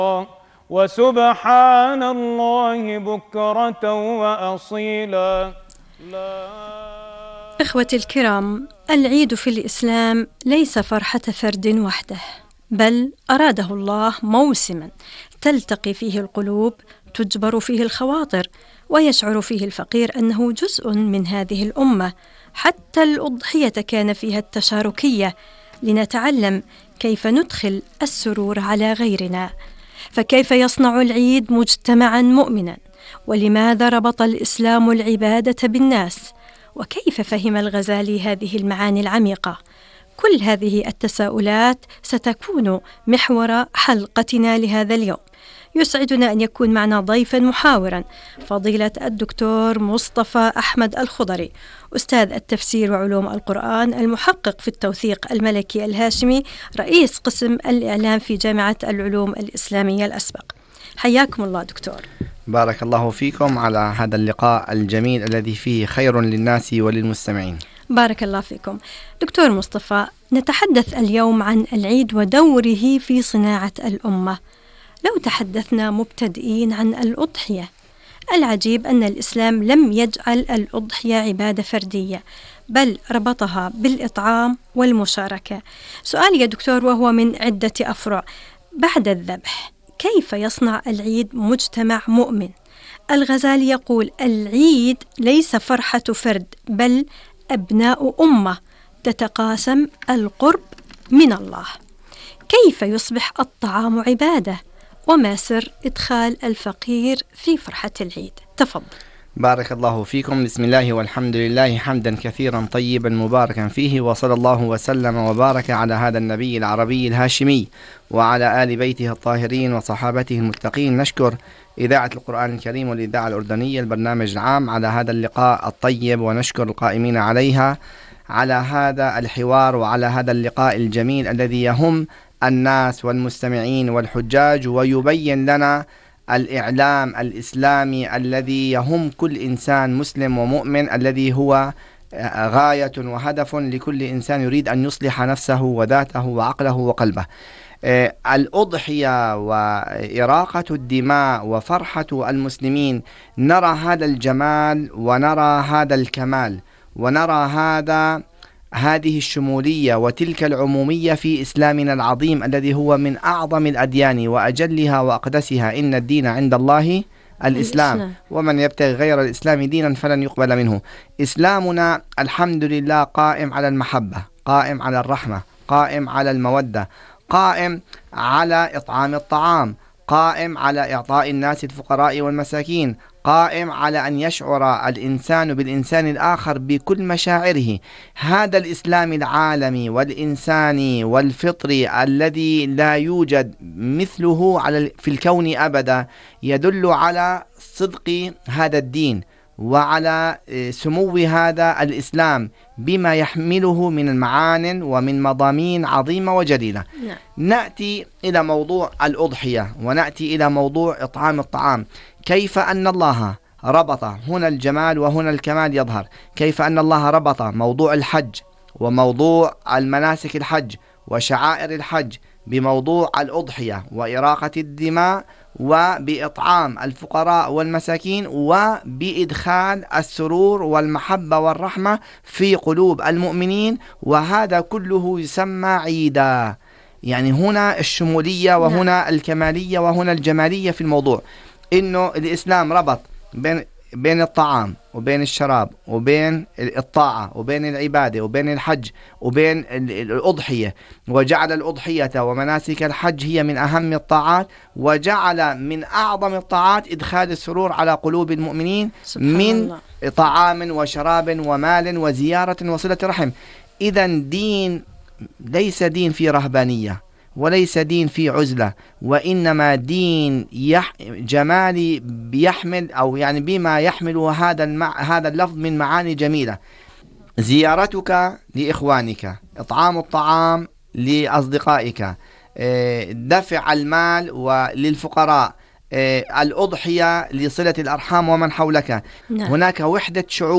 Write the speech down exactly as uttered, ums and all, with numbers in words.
وسبحان الله بكرة وأصيلا. إخوتي الكرام، العيد في الإسلام ليس فرحة فرد وحده، بل أراده الله موسما تلتقي فيه القلوب، تجبر فيه الخواطر، ويشعر فيه الفقير أنه جزء من هذه الأمة. حتى الأضحية كان فيها التشاركية، لنتعلم كيف ندخل السرور على غيرنا. فكيف يصنع العيد مجتمعا مؤمنا؟ ولماذا ربط الإسلام العبادة بالناس؟ وكيف فهم الغزالي هذه المعاني العميقة؟ كل هذه التساؤلات ستكون محور حلقتنا لهذا اليوم. يسعدنا أن يكون معنا ضيفا محاورا فضيلة الدكتور مصطفى أحمد الخضري، أستاذ التفسير وعلوم القرآن، المحقق في التوثيق الملكي الهاشمي، رئيس قسم الإعلام في جامعة العلوم الإسلامية الأسبق. حياكم الله دكتور. بارك الله فيكم على هذا اللقاء الجميل الذي فيه خير للناس وللمستمعين. بارك الله فيكم. دكتور مصطفى، نتحدث اليوم عن العيد ودوره في صناعة الأمة. لو تحدثنا مبتدئين عن الأضحية، العجيب أن الإسلام لم يجعل الأضحية عبادة فردية، بل ربطها بالإطعام والمشاركة. سؤالي يا دكتور وهو من عدة أفرع: بعد الذبح كيف يصنع العيد مجتمع مؤمن؟ الغزالي يقول: العيد ليس فرحة فرد، بل أبناء أمة تتقاسم القرب من الله. كيف يصبح الطعام عبادة؟ وما سر إدخال الفقير في فرحة العيد؟ تفضل. بارك الله فيكم. بسم الله والحمد لله، حمدا كثيرا طيبا مباركا فيه، وصلى الله وسلم وبارك على هذا النبي العربي الهاشمي وعلى آل بيته الطاهرين وصحابته المتقين. نشكر إذاعة القرآن الكريم والإذاعة الأردنية البرنامج العام على هذا اللقاء الطيب، ونشكر القائمين عليها على هذا الحوار وعلى هذا اللقاء الجميل الذي يهم الناس والمستمعين والحجاج، ويبين لنا الإعلام الإسلامي الذي يهم كل إنسان مسلم ومؤمن، الذي هو غاية وهدف لكل إنسان يريد أن يصلح نفسه وذاته وعقله وقلبه. الأضحية وإراقة الدماء وفرحة المسلمين، نرى هذا الجمال ونرى هذا الكمال ونرى هذا هذه الشمولية وتلك العمومية في إسلامنا العظيم الذي هو من أعظم الأديان وأجلها وأقدسها. إن الدين عند الله الإسلام، الإسلام. ومن يبتغي غير الإسلام دينا فلن يقبل منه. إسلامنا الحمد لله قائم على المحبة، قائم على الرحمة، قائم على المودة، قائم على إطعام الطعام، قائم على إعطاء الناس الفقراء والمساكين، قائم على أن يشعر الإنسان بالإنسان الآخر بكل مشاعره. هذا الإسلام العالمي والإنساني والفطري الذي لا يوجد مثله على في الكون أبدا يدل على صدق هذا الدين وعلى سمو هذا الإسلام بما يحمله من المعان ومن مضامين عظيمة وجليلة. نأتي إلى موضوع الأضحية ونأتي إلى موضوع إطعام الطعام. كيف أن الله ربط هنا الجمال وهنا الكمال يظهر، كيف أن الله ربط موضوع الحج وموضوع المناسك الحج وشعائر الحج بموضوع الأضحية وإراقة الدماء وبإطعام الفقراء والمساكين وبإدخال السرور والمحبة والرحمة في قلوب المؤمنين، وهذا كله يسمى عيدا. يعني هنا الشمولية وهنا الكمالية وهنا الجمالية في الموضوع، إنه الإسلام ربط بين بين الطعام وبين الشراب وبين الطاعة وبين العبادة وبين الحج وبين الأضحية، وجعل الأضحية ومناسك الحج هي من أهم الطاعات، وجعل من أعظم الطاعات إدخال السرور على قلوب المؤمنين من الله. طعام وشراب ومال وزيارة وصلة رحم. إذن دين ليس دين في رهبانية وليس دين في عزلة، وإنما دين يح... جمالي بيحمل أو يعني بما يحمل هذا المع... هذا اللفظ من معاني جميلة. زيارتك لإخوانك، إطعام الطعام لأصدقائك، دفع المال للفقراء، الأضحية لصلة الأرحام ومن حولك. نعم. هناك وحدة شعور